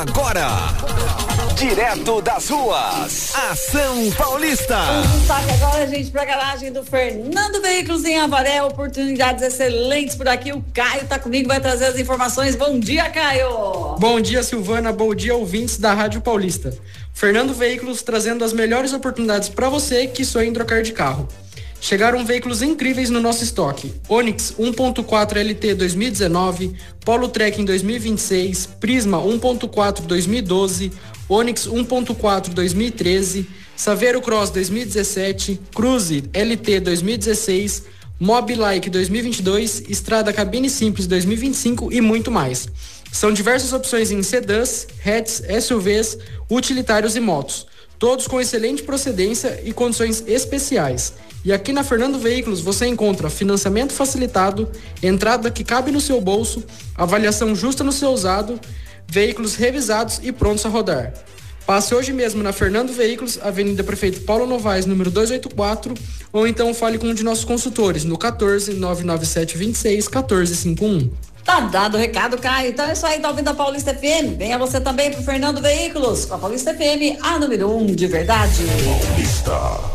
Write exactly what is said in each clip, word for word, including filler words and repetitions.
agora, direto das ruas, Ação Paulista. Um destaque agora, gente, pra garagem do Fernando Veículos em Avaré, oportunidades excelentes por aqui. O Caio tá comigo, vai trazer as informações. Bom dia, Caio. Bom dia, Silvana. Bom dia, ouvintes da Rádio Paulista. Fernando Veículos trazendo as melhores oportunidades para você que sonha em trocar de carro. Chegaram veículos incríveis no nosso estoque: Onix um ponto quatro L T dois mil e dezenove, Polo Trek em dois mil e vinte e seis, Prisma um ponto quatro dois mil e doze, Onix um ponto quatro dois mil e treze, Saveiro Cross dois mil e dezessete, Cruze L T dois mil e dezesseis, Mobilike dois mil e vinte e dois, Estrada Cabine Simples dois mil e vinte e cinco e muito mais. São diversas opções em sedãs, hatches, S U Vs, utilitários e motos, todos com excelente procedência e condições especiais. E aqui na Fernando Veículos você encontra financiamento facilitado, entrada que cabe no seu bolso, avaliação justa no seu usado, veículos revisados e prontos a rodar. Passe hoje mesmo na Fernando Veículos, Avenida Prefeito Paulo Novaes, número duzentos e oitenta e quatro, ou então fale com um de nossos consultores no quatorze, nove nove sete, vinte e seis, quatorze cinquenta e um. Tá dado o recado, Caio. Então é isso aí, tá ouvindo a Paulista F M. Venha você também pro Fernando Veículos, com a Paulista F M, a número um de verdade. Paulista.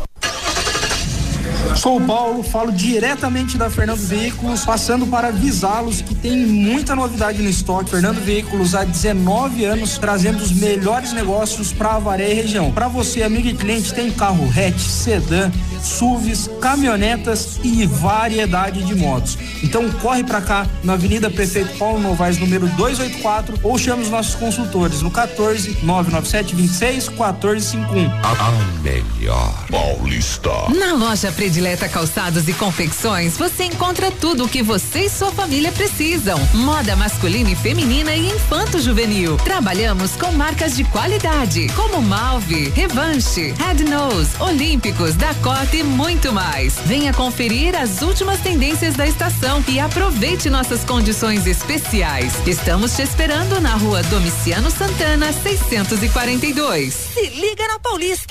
Sou o Paulo, falo diretamente da Fernando Veículos, passando para avisá-los que tem muita novidade no estoque. Fernando Veículos há dezenove anos trazendo os melhores negócios para Avaré e região. Para você, amigo e cliente, tem carro hatch, sedã, S U Vs, caminhonetas e variedade de motos. Então corre para cá na Avenida Prefeito Paulo Novaes, número duzentos e oitenta e quatro, ou chame os nossos consultores no quatorze, nove nove sete, vinte e seis, quatorze cinquenta e um. A melhor Paulista. Na loja Predileta Calçados e Confecções, você encontra tudo o que você e sua família precisam. Moda masculina e feminina e infanto-juvenil. Trabalhamos com marcas de qualidade, como Malve, Revanche, Red Nose, Olímpicos, Dakota e muito mais. Venha conferir as últimas tendências da estação e aproveite nossas condições especiais. Estamos te esperando na rua Domiciano Santana, seiscentos e quarenta e dois. Se liga na Paulista.